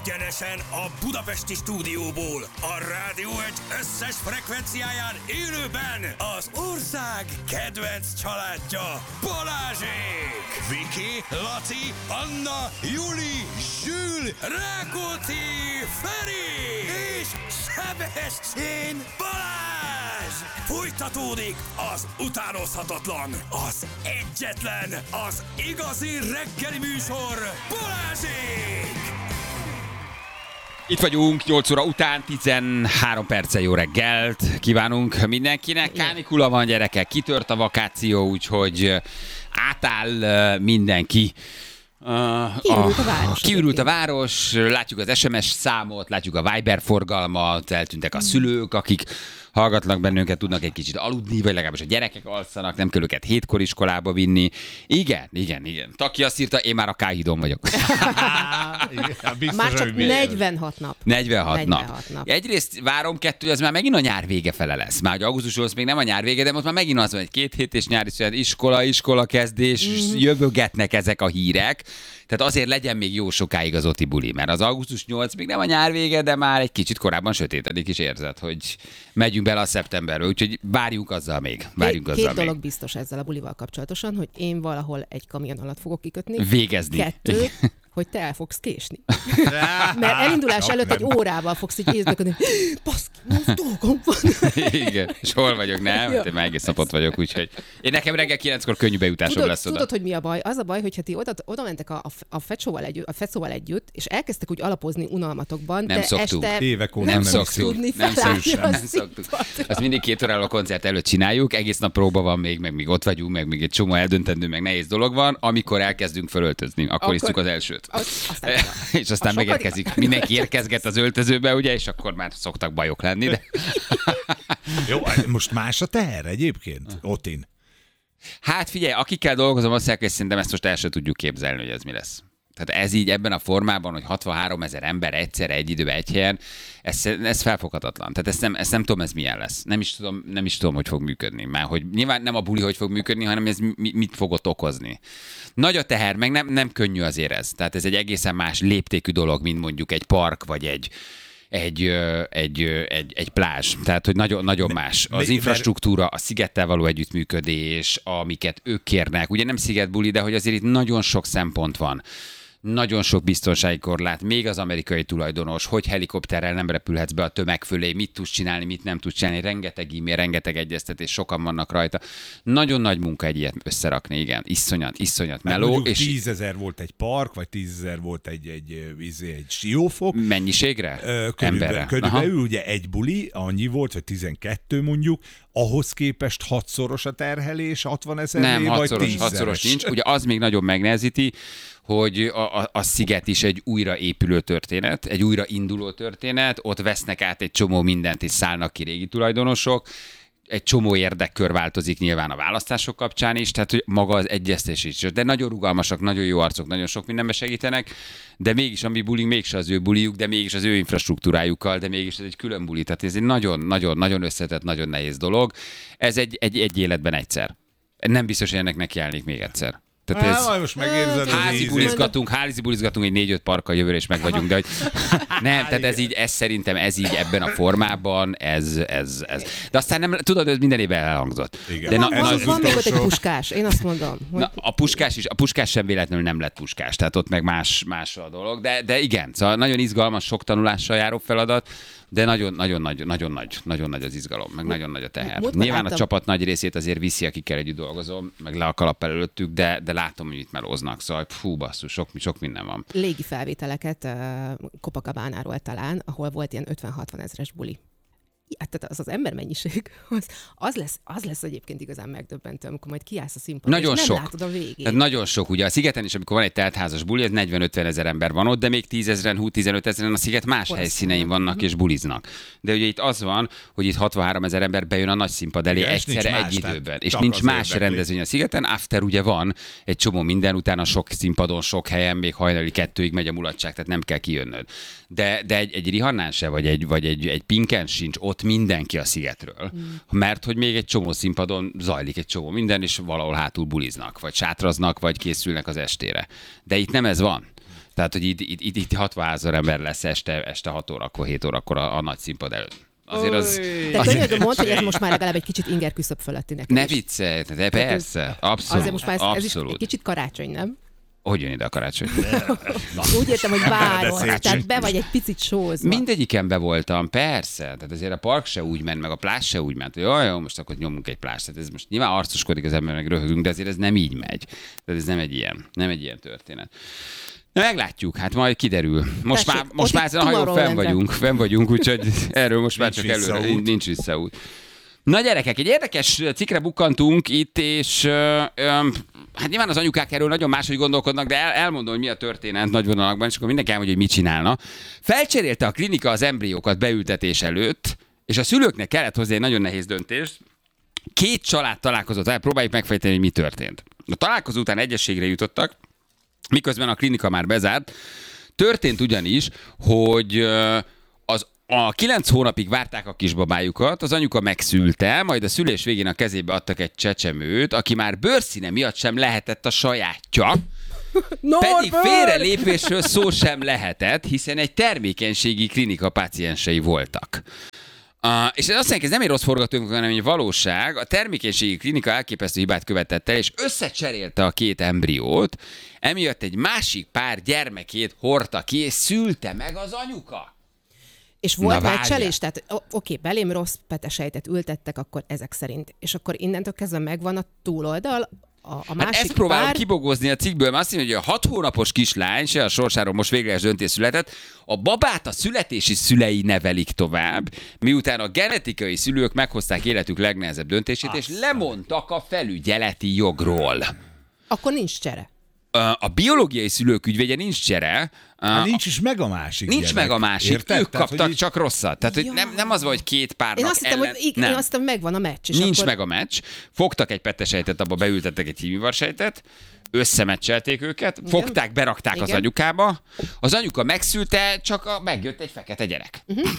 Egyenesen a budapesti stúdióból, a rádió egy összes frekvenciáján élőben az ország kedvenc családja, Balázsék! Viki, Laci, Anna, Juli, Zsül, Rákóczi, Feri és Sebestyén Balázs! Folytatódik az utánozhatatlan, az egyetlen, az igazi reggeli műsor, Balázsék! Itt vagyunk, 8 óra után, 13 perccel jó reggelt kívánunk mindenkinek. Kánikula van, gyerekek, kitört a vakáció, úgyhogy átáll mindenki. Kiürült a város, látjuk az SMS számot, látjuk a Viber forgalmat, eltűntek a szülők, akik hallgatnak bennünket, tudnak egy kicsit aludni, vagy legalábbis a gyerekek alszanak, nem kell őket hétkor iskolába vinni. Igen. Taki azt írta, én már a K-hídon vagyok. Már csak 46 nap. 46 nap. Egyrészt várom, kettő, az már megint a nyár vége fele lesz. Már augusztus még nem a nyár vége, de most már megint az van, hogy 2 hét és nyári szünet, iskola kezdés, jövögetnek ezek a hírek. Tehát azért legyen még jó sokáig az Oti buli, mert az augusztus 8 még nem a nyár vége, de már egy kicsit korábban sötétedik is érzed, hogy megyünk bele a szeptemberbe, úgyhogy várjunk azzal még. Két dolog biztos ezzel a bulival kapcsolatosan, hogy én valahol egy kamion alatt fogok kikötni. Végezni. 2, hogy te el fogsz késni. Mert elindulás előtt egy órával fogsz így érződni, baszki, most dolgom van. Igen, és hol vagyok, nem? Én már egész napot vagyok, úgyhogy én nekem reggel 9-kor könnyű bejutásom lesz oda. Tudod, hogy mi a baj? Az a baj, hogyha ti oda mentek a fecóval együtt, és elkezdtek úgy alapozni unalmatokban, nem de szoktunk. este évek óta nem szoktunk. Azt mindig 2 órával a koncert előtt csináljuk, egész nap próba van még ott vagyunk, meg még egy csomó eldöntendő, meg nehéz dolog van, amikor elkezdünk fölöltözni, akkor isztuk az elsőt. És aztán megérkezik. Mindenki érkezget az öltözőbe, ugye, és akkor már szoktak bajok lenni. De... Jó, most más a teher egyébként, Otin? Hát figyelj, akikkel dolgozom, azt mondják, hogy szerintem ezt most el sem tudjuk képzelni, hogy ez mi lesz. Tehát ez így ebben a formában, hogy 63 000 ember egyszerre, egy időben, egy helyen, ez felfoghatatlan. Tehát ezt nem tudom, ez milyen lesz. Nem is tudom, hogy fog működni. Már hogy nyilván nem a buli, hogy fog működni, hanem ez mit fog ott okozni. Nagy a teher, meg nem könnyű azért ez. Tehát ez egy egészen más léptékű dolog, mint mondjuk egy park, vagy egy plázs. Tehát, hogy nagyon más. Az infrastruktúra, a szigettel való együttműködés, amiket ők kérnek. Ugye nem szigetbuli, de hogy azért itt nagyon sok szempont van. Nagyon sok biztonsági korlát, még az amerikai tulajdonos, hogy helikopterrel nem repülhetsz be a tömeg fölé, mit tudsz csinálni, mit nem tudsz csinálni, rengeteg e-mail, rengeteg egyeztetés, sokan vannak rajta. Nagyon nagy munka egy ilyet összerakni, igen. Iszonyat meló. És 10 000 volt egy park, vagy 10 000 volt egy siófok. Mennyiségre? Emberre. Körülbelül ugye egy buli, annyi volt, vagy 12 mondjuk, ahhoz képest 6-szoros a terhelés, 60 000 nem, vagy 10 6-szoros nincs. Ugye az még nagyon megnehezíti, hogy a sziget is egy újraépülő történet, egy újrainduló történet, ott vesznek át egy csomó mindent, és szállnak ki régi tulajdonosok, egy csomó érdekkör változik nyilván a választások kapcsán is, tehát hogy maga az egyeztetés is. De nagyon rugalmasak, nagyon jó arcok, nagyon sok mindenbe segítenek, de mégis a mi bulink mégse az ő buliuk, de mégis az ő infrastruktúrájukkal, de mégis ez egy külön buli. Tehát ez egy nagyon összetett, nagyon nehéz dolog. Ez egy életben egyszer. Nem biztos, hogy ennek nekiállnék még egyszer. Tehát most megérzed házi bulizgatunk egy 4-5 parkkal jövőre, és meg vagyunk, de hogy nem, tehát ez szerintem ebben a formában, ez. De aztán nem, tudod, ez minden évben elhangzott. Igen. De van még ott egy puskás, én azt mondom. Hogy... Na, a puskás sem véletlenül nem lett puskás, tehát ott meg más a dolog, de igen, szóval nagyon izgalmas, sok tanulással járó feladat, de nagyon nagy az izgalom, meg nagyon nagy a teher. Nyilván a csapat nagy részét azért viszi, akikkel együtt dolgozom, meg le a kalappal előttük, de látom, hogy itt melóznak, szóval fú, basszus, sok minden van. Légi felvételeket Copacabánáról talán, ahol volt ilyen 50-60 ezres buli. Tehát az embermennyiség, az lesz egyébként igazán megdöbbentő, amikor majd kiállsz a színpadon, nagyon és sok. Nem látod a végét. Tehát nagyon sok. Ugye a szigeten is, amikor van egy teltházas buli, ez 40-50 ezer ember van ott, de még 10 000, 15 000 a sziget más helyszínein vannak és buliznak. De ugye itt az van, hogy itt 63 000 ember bejön a nagy színpad elé egyszerre egy időben. És nincs más rendezvény a szigeten. After ugye van egy csomó minden, utána sok színpadon, sok helyen, még hajnali 2-ig megy a mulatság, tehát nem kell kijönnöd. De egy Rihannán se, vagy egy Pinken sincs ott mindenki a szigetről. Mert hogy még egy csomó színpadon zajlik egy csomó minden, és valahol hátul buliznak, vagy sátraznak, vagy készülnek az estére. De itt nem ez van. Tehát, hogy itt 60 000 ember lesz este 6 órakor, 7 órakor a nagy színpad előtt. Azért az... De könnyűen mondd, hogy ez most már legalább egy kicsit inger küszöb fölöttinek. Ne viccelj, de persze, abszolút. Azért most már ez is abszolút. egy kicsit karácsony, nem? Hogy jön ide a karácsony? Úgy értem, hogy várod, tehát be vagy egy picit sózva. Mindegyiken be voltam, persze. Tehát azért a park se úgy ment, meg a plázs se úgy ment, hogy jó, most akkor nyomunk egy plázst. Tehát ez most nyilván arcoskodik az ember, meg röhögünk, de azért ez nem így megy. Tehát ez nem egy ilyen történet. Na meglátjuk, hát majd kiderül. Most már ezen a hajón fenn vagyunk, úgyhogy erről most már csak előre nincs visszaút. Na gyerekek, egy érdekes cikkre bukkantunk itt, és hát nyilván az anyukák erről nagyon máshogy gondolkodnak, de elmondom, hogy mi a történet nagy vonalakban, és akkor mindenki elmondja, hogy mit csinálna. Felcserélte a klinika az embriókat beültetés előtt, és a szülőknek kellett hozni egy nagyon nehéz döntést. 2 család találkozott, próbáljuk megfejteni, hogy mi történt. A találkozó után egyességre jutottak, miközben a klinika már bezárt. Történt ugyanis, hogy a 9 hónapig várták a kisbabájukat, az anyuka megszülte, majd a szülés végén a kezébe adtak egy csecsemőt, aki már bőrszíne miatt sem lehetett a sajátja, pedig félrelépésről szó sem lehetett, hiszen egy termékenységi klinika páciensei voltak. És ez azt jelenti, ez nem egy rossz forgatókönyv, hanem egy valóság. A termékenységi klinika elképesztő hibát követett el, és összecserélte a 2 embriót, emiatt egy másik pár gyermekét hordta ki, és szülte meg az anyuka. És volt meccselés, tehát oké, belém rossz petesejtet ültettek, akkor ezek szerint. És akkor innentől kezdve megvan a túloldal, a másik ezt próbálom kibogozni a cikkből, mert azt mondja, hogy a 6 hónapos kislány, se a sorsáról most végleges döntés született, a babát a születési szülei nevelik tovább, miután a genetikai szülők meghozták életük legnehezebb döntését, és lemondtak a felügyeleti jogról. Akkor nincs csere. A biológiai szülők ügyvédje nincs csere. Nincs is meg a másik. Nincs gyerek. meg a másik. Érted? Ők Tehát, kaptak hogy csak rosszat. Tehát hogy nem az van, hogy 2 párnak Én azt hittem, ellen... hogy én azt hittem, megvan a meccs. És Nincs akkor... meg a meccs. Fogtak egy petesejtet, abba beültettek egy hímivarsejtet, összemeccselték őket, fogták, berakták az anyukába, az anyuka megszülte, csak megjött egy fekete gyerek.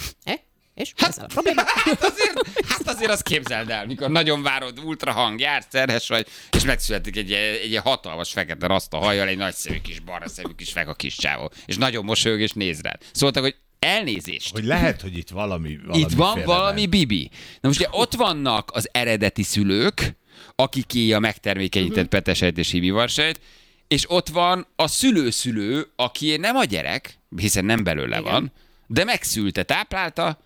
És ez a probléma. Hát azért azt képzeld el, mikor nagyon várod, ultrahang, jársz, terhes vagy, és megszületik egy hatalmas fekete raszta hajjal, egy nagy szemű kis barna szemű kis feka kis csávó, és nagyon mosolyog, és néz rád. Szóltak, hogy elnézést. hogy lehet, hogy itt valami itt van félre valami ment. bibi. Na most ugye ott vannak az eredeti szülők, akiké a megtermékenyített petesejt és hímivarsejt, és ott van a szülő, aki nem a gyerek, hiszen nem belőle van, de megszülte, táplálta,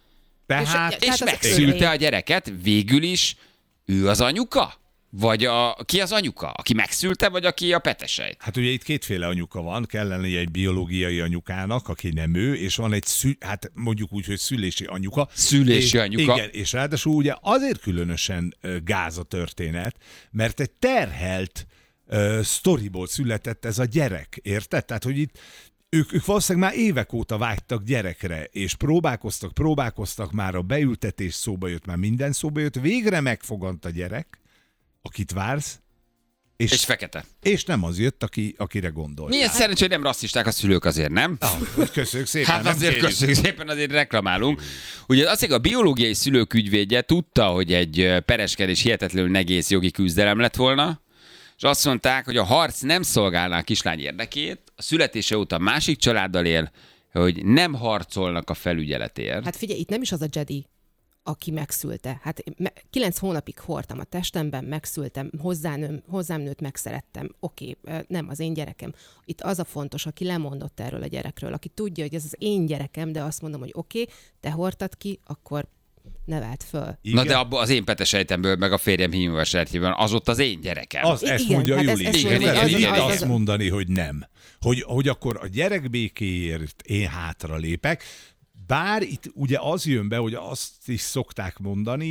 és megszülte a gyereket, végül is ő az anyuka? Vagy ki az anyuka? Aki megszülte, vagy aki a petesejt? Hát ugye itt 2 anyuka van, kellene egy biológiai anyukának, aki nem ő, és van egy, hát mondjuk úgy, hogy szülési anyuka. Szülési anyuka. Igen, és ráadásul ugye azért különösen gáz a történet, mert egy terhelt sztoriból született ez a gyerek, érted? Tehát, hogy itt ők valószínűleg már évek óta vágytak gyerekre, és próbálkoztak, már a beültetés szóba jött, már minden szóba jött, végre megfogant a gyerek, akit vársz, és fekete. És nem az jött, akire gondoltál. Milyen szerencsé, hogy nem rasszisták a szülők azért, nem? Köszönjük szépen. Hát azért köszönjük szépen, azért reklamálunk. Ugye azt, hogy a biológiai szülők ügyvédje tudta, hogy egy pereskedés hihetetlenül nehéz jogi küzdelem lett volna, és azt mondták, hogy a harc nem szolgálná a kislány érdekét, a születése óta másik családdal él, hogy nem harcolnak a felügyeletért. Hát figyelj, itt nem is az a Jedi, aki megszülte. Hát 9 hónapig hordtam a testemben, megszültem, hozzám nőtt, megszerettem. Oké, nem az én gyerekem. Itt az a fontos, aki lemondott erről a gyerekről, aki tudja, hogy ez az én gyerekem, de azt mondom, hogy oké, te hordtad ki, akkor nevelt föl. Igen. Na de abban az én petesejtemből, meg a férjem hímvarsejtjéből, az ott az én gyerekem. Ezt mondja hát Juli. Igen. Azt mondani, hogy nem. Hogy akkor a gyerek békéért én hátra lépek, bár itt ugye az jön be, hogy azt is szokták mondani,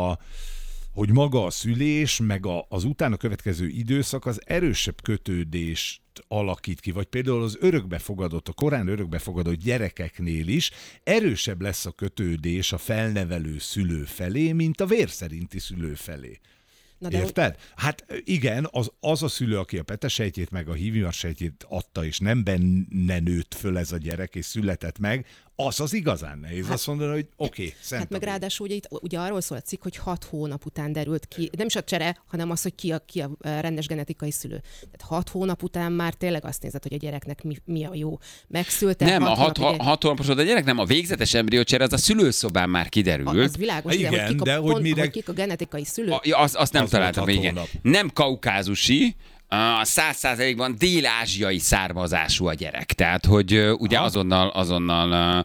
hogy maga a szülés, meg az utána következő időszak az erősebb kötődést alakít ki, vagy például az a korán örökbefogadott gyerekeknél is erősebb lesz a kötődés a felnevelő szülő felé, mint a vérszerinti szülő felé. Érted? Hát igen, az a szülő, aki a petesejtjét meg a hímivarsejtjét adta, és nem benne nőtt föl ez a gyerek, és született meg, az igazán nehéz. Azt mondani, hogy oké, Hát meg ráadásul ugye arról szól a cikk, hogy 6 hónap után derült ki, nem is a csere, hanem az, hogy ki a rendes genetikai szülő. Tehát 6 hónap után már tényleg azt nézed, hogy a gyereknek mi a jó. Megszülte. Nem, a 6 hónapos a gyerek, nem, a végzetes embriócsere, az a szülőszobán már kiderült. Az világos, igen, hogy kik a genetikai szülők. Azt nem Az találtam volt 6 még. hónap. Nem kaukázusi, 100%-ban dél-ázsiai származású a gyerek. Tehát, hogy ugye azonnal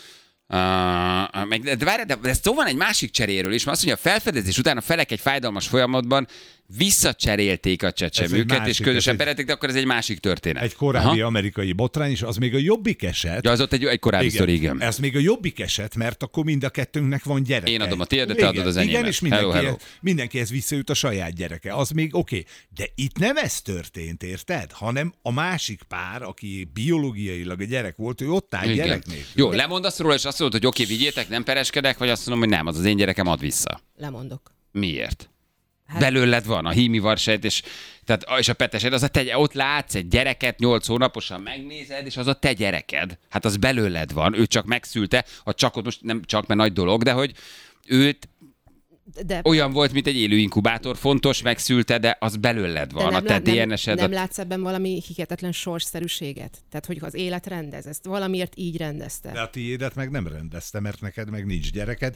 de ez szó van egy másik cseréről is, mert azt mondja, a felfedezés után a felek egy fájdalmas folyamatban visszacserélték a csecsemőket, és közösen perelték, de akkor ez egy másik történet. Egy korábbi amerikai botrány, és az még a jobbik eset. Ja, az ott egy korábbi sztori, igen. Ez még a jobbik eset, mert akkor mind a kettőnknek van gyereke. Én adom a tiédet, te adod az enyémet. Igen, és mindenkihez visszajut a saját gyereke. Az még oké. De itt nem ez történt, érted? Hanem a másik pár, aki biológiailag a gyerek volt, ő ott áll gyerek nélkül. Jó, lemondasz róla, és azt mondod, hogy oké, vigyétek, nem pereskedek, vagy azt mondom, hogy nem, az én gyerekem, ad vissza. Lemondok. Miért? Belőled van a hímivarsejt, és a petesed, az a te, ott látsz egy gyereket, 8 hónaposan megnézed, és az a te gyereked. Hát az belőled van, ő csak megszülte, a csakot most nem csak, mert nagy dolog, de hogy őt olyan volt, mint egy élő inkubátor, fontos, megszülte, de az belőled van, a te DNS-ed. Nem látsz ebben valami hihetetlen sorsszerűséget? Tehát, hogy az élet rendez, ezt valamiért így rendezte. De a tiédet meg nem rendezte, mert neked meg nincs gyereked,